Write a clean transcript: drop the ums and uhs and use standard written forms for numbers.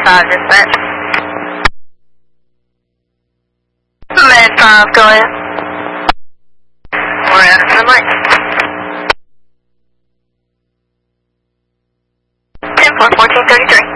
5 dispatch. Med 5, go ahead. We're out of the mic. 10-4, 1433.